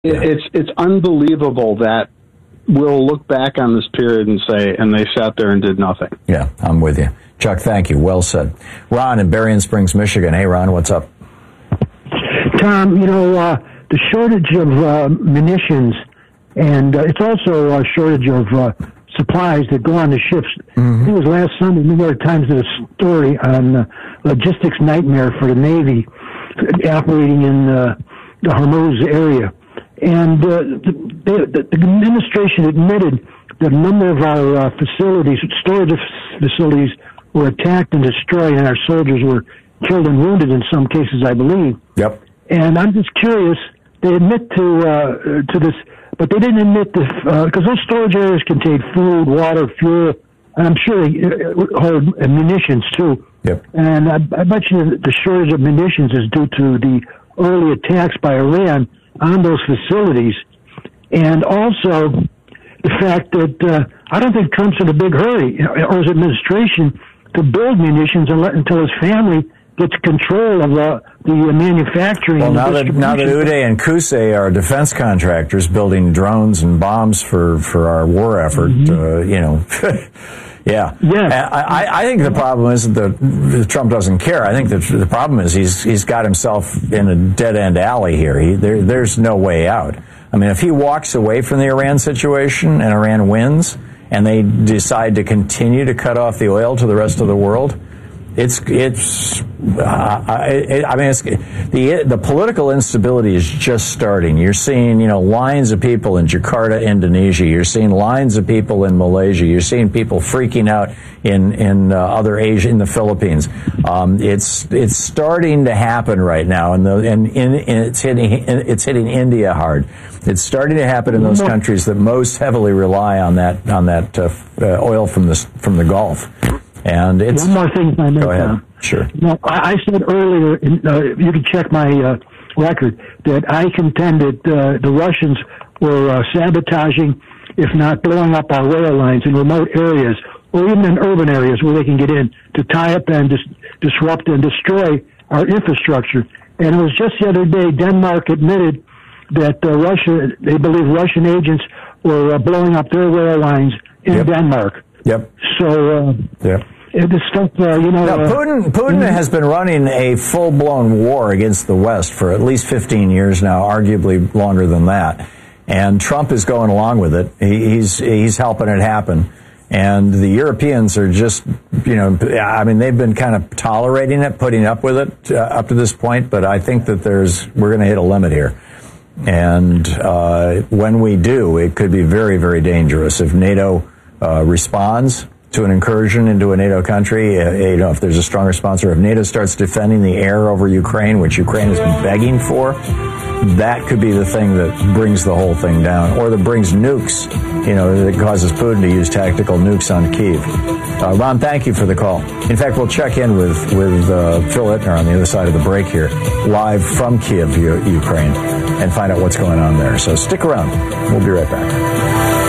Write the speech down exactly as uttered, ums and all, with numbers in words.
Yeah. It's it's unbelievable that we'll look back on this period and say, and they sat there and did nothing. Yeah, I'm with you. Chuck, thank you. Well said. Ron in Berrien Springs, Michigan. Hey, Ron, what's up? Tom, you know, uh, the shortage of uh, munitions, and uh, it's also a shortage of uh, supplies that go on the ships. Mm-hmm. I think it was last Sunday, New York Times did a story on uh, logistics nightmare for the Navy operating in uh, the Hormuz area. And uh, the, the, the administration admitted that a number of our uh, facilities, storage facilities, were attacked and destroyed, and our soldiers were killed and wounded in some cases, I believe. Yep. And I'm just curious. They admit to uh, to this, but they didn't admit this because uh, those storage areas contain food, water, fuel, and I'm sure they hold munitions too. Yep. And I, I bet you that the shortage of munitions is due to the early attacks by Iran on those facilities, and also the fact that uh, I don't think Trump's in a big hurry, or his administration, to build munitions and let, until his family gets control of uh, the manufacturing. Well, and now that now that Uday and Qusay are defense contractors building drones and bombs for, for our war effort, mm-hmm. uh, you know, yeah, yeah. I, I think the problem isn't that Trump doesn't care. I think that the problem is he's he's got himself in a dead end alley here. He, there, there's no way out. I mean, if he walks away from the Iran situation and Iran wins, and they decide to continue to cut off the oil to the rest of the world, it's it's. Uh, I, I mean, it's, the the political instability is just starting. You're seeing, you know, lines of people in Jakarta, Indonesia. You're seeing lines of people in Malaysia. You're seeing people freaking out in in uh, other Asia, in the Philippines. Um, it's it's starting to happen right now, and the and in, in, it's hitting it's hitting India hard. It's starting to happen in those countries that most heavily rely on that on that uh, uh, oil from the from the Gulf. And it's one more thing, if I may. Go ahead. Tom. Sure. Now, I said earlier, in, uh, you can check my uh, record, that I contended uh, the Russians were uh, sabotaging, if not blowing up our rail lines in remote areas, or even in urban areas where they can get in, to tie up and dis- disrupt and destroy our infrastructure. And it was just the other day, Denmark admitted that uh, Russia, they believe Russian agents were uh, blowing up their rail lines in yep. Denmark. Yep. So, uh, yep. this stuff, uh, you know. Now, uh, Putin, Putin mm-hmm. has been running a full-blown war against the West for at least fifteen years now, arguably longer than that. And Trump is going along with it. He, he's he's helping it happen. And the Europeans are just, you know, I mean, they've been kind of tolerating it, putting up with it uh, up to this point. But I think that there's we're going to hit a limit here. And uh, when we do, it could be very, very dangerous if NATO Uh, responds to an incursion into a NATO country. Uh, you know, if there's a strong response, or if NATO starts defending the air over Ukraine, which Ukraine has been begging for, that could be the thing that brings the whole thing down, or that brings nukes, you know, that causes Putin to use tactical nukes on Kyiv. Uh, Ron, thank you for the call. In fact, we'll check in with, with uh, Phil Ittner on the other side of the break here, live from Kyiv, U- Ukraine, and find out what's going on there. So stick around. We'll be right back.